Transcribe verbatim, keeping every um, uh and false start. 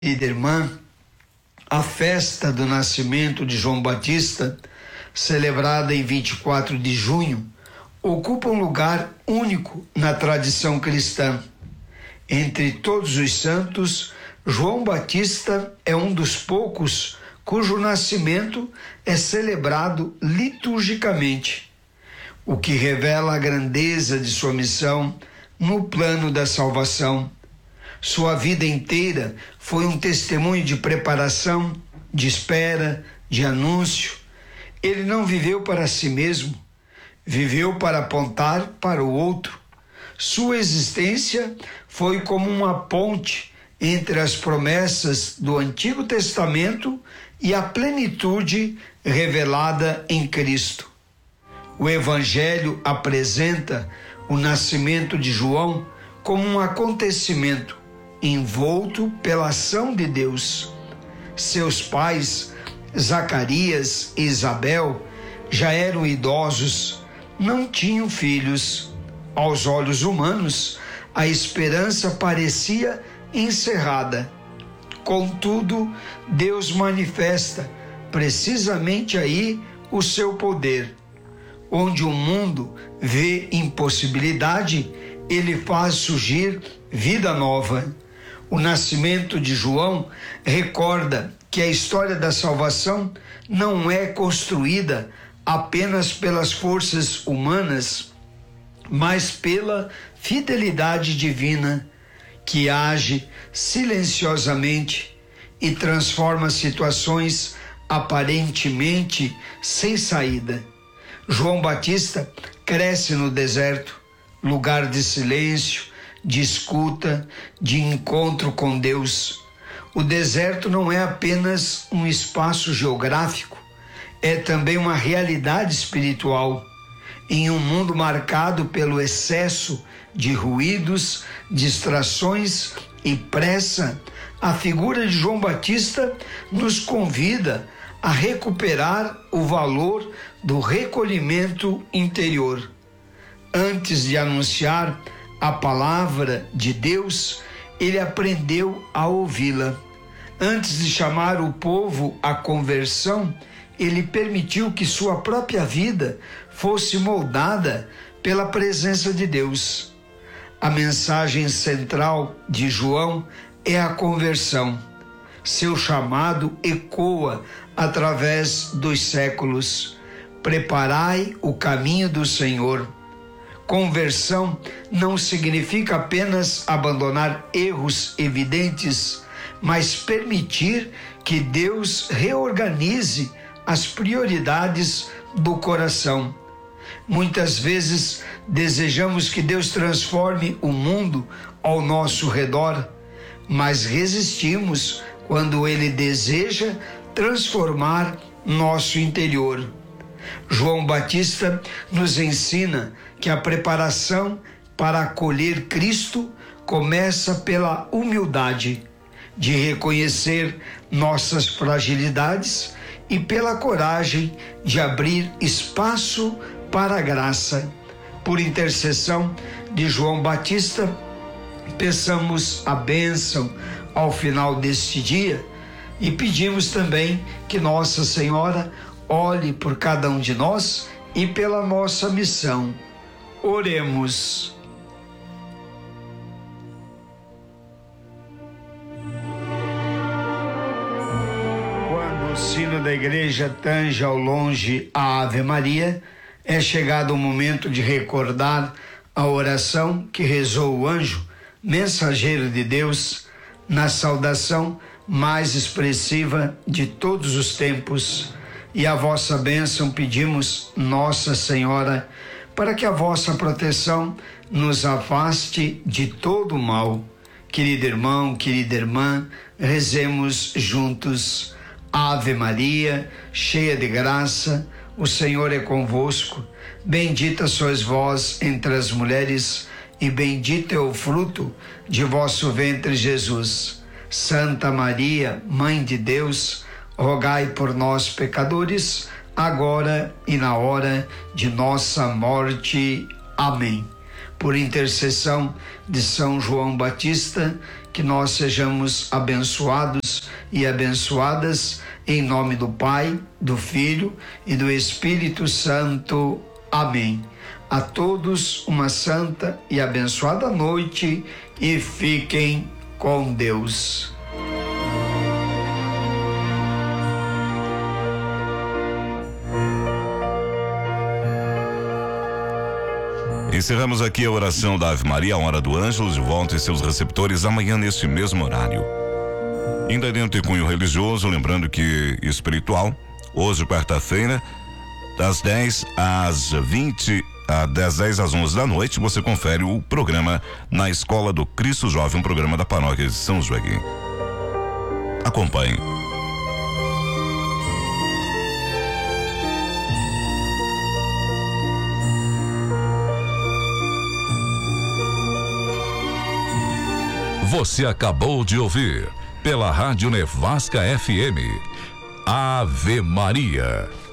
Querida irmã, a festa do nascimento de João Batista, celebrada em vinte e quatro de junho, ocupa um lugar único na tradição cristã. Entre todos os santos, João Batista é um dos poucos cujo nascimento é celebrado liturgicamente, o que revela a grandeza de sua missão no plano da salvação. Sua vida inteira foi um testemunho de preparação, de espera, de anúncio. Ele não viveu para si mesmo, viveu para apontar para o outro. Sua existência foi como uma ponte entre as promessas do Antigo Testamento e a plenitude revelada em Cristo. O Evangelho apresenta o nascimento de João como um acontecimento envolto pela ação de Deus. Seus pais, Zacarias e Isabel, já eram idosos, não tinham filhos. Aos olhos humanos, a esperança parecia encerrada. Contudo, Deus manifesta precisamente aí o seu poder. Onde o mundo vê impossibilidade, ele faz surgir vida nova. O nascimento de João recorda que a história da salvação não é construída apenas pelas forças humanas, mas pela fidelidade divina, que age silenciosamente e transforma situações aparentemente sem saída. João Batista cresce no deserto, lugar de silêncio, de escuta, de encontro com Deus. O deserto não é apenas um espaço geográfico, é também uma realidade espiritual. Em um mundo marcado pelo excesso de ruídos, distrações e pressa, a figura de João Batista nos convida a recuperar o valor do recolhimento interior. Antes de anunciar a palavra de Deus, ele aprendeu a ouvi-la. Antes de chamar o povo à conversão, ele permitiu que sua própria vida fosse moldada pela presença de Deus. A mensagem central de João é a conversão. Seu chamado ecoa através dos séculos. Preparai o caminho do Senhor. Conversão não significa apenas abandonar erros evidentes, mas permitir que Deus reorganize as prioridades do coração. Muitas vezes desejamos que Deus transforme o mundo ao nosso redor, mas resistimos quando Ele deseja transformar nosso interior. João Batista nos ensina que a preparação para acolher Cristo começa pela humildade, de reconhecer nossas fragilidades e pela coragem de abrir espaço para a graça. Por intercessão de João Batista, peçamos a bênção ao final deste dia e pedimos também que Nossa Senhora olhe por cada um de nós e pela nossa missão. Oremos. Quando o sino da igreja tange ao longe a Ave Maria, é chegado o momento de recordar a oração que rezou o anjo, mensageiro de Deus, na saudação mais expressiva de todos os tempos. E a vossa bênção pedimos, Nossa Senhora, para que a vossa proteção nos afaste de todo o mal. Querido irmão, querida irmã, rezemos juntos. Ave Maria, cheia de graça, o Senhor é convosco. Bendita sois vós entre as mulheres, e bendito é o fruto de vosso ventre, Jesus. Santa Maria, Mãe de Deus, rogai por nós, pecadores, agora e na hora de nossa morte. Amém. Por intercessão de São João Batista, que nós sejamos abençoados e abençoadas em nome do Pai, do Filho e do Espírito Santo. Amém. A todos uma santa e abençoada noite e fiquem com Deus. Encerramos aqui a oração da Ave Maria, a hora do Ângelus, de volta em seus receptores amanhã neste mesmo horário. Ainda dentro de cunho religioso, lembrando que espiritual, hoje quarta-feira, das dez às vinte, das dez às onze da noite, você confere o programa na Escola do Cristo Jovem, um programa da Paróquia de São Joaquim. Acompanhe. Você acabou de ouvir, pela Rádio Nevasca F M, Ave Maria.